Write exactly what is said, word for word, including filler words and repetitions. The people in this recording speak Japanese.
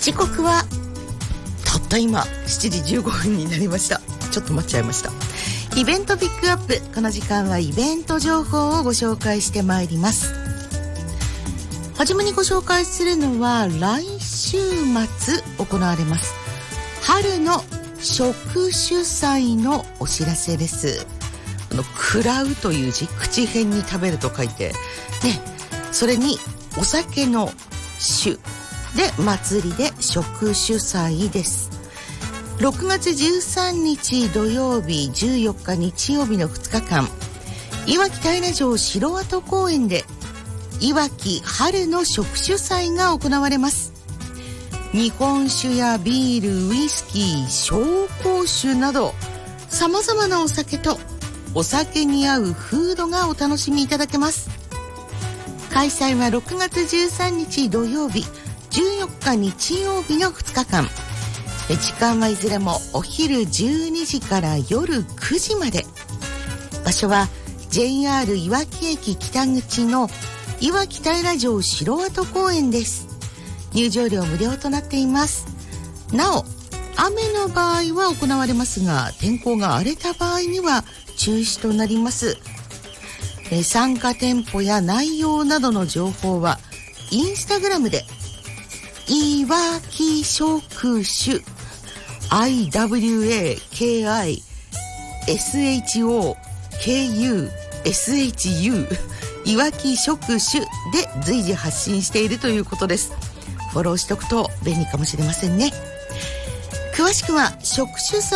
時刻はたった今しちじじゅうごふんになりました。ちょっと待っちゃいました。イベントピックアップ。この時間はイベント情報をご紹介してまいります。はじめにご紹介するのは来週末行われます春の食主祭のお知らせです。あの食らうという字、口辺に食べると書いてね、それにお酒の酒で祭りで食主祭です。ろくがつじゅうさんにち土曜日、じゅうよっか日曜日のふつかかん、いわき平城城跡公園でいわき春の食主祭が行われます。日本酒やビール、ウイスキー、紹興酒など様々なお酒とお酒に合うフードがお楽しみいただけます。開催はろくがつじゅうさんにち土曜日、じゅうよっか日曜日のふつかかん。時間はいずれもお昼じゅうにじから夜くじまで。場所は ジェイアール いわき駅北口のいわき平城城跡公園です。入場料無料となっています。なお、雨の場合は行われますが、天候が荒れた場合には中止となります。え参加店舗や内容などの情報はインスタグラムでいわき食酒 アイダブリューエーケーアイエスエイチオーケーユーエスエイチユー いわき食酒で随時発信しているということです。フォローしておくと便利かもしれませんね。詳しくは食主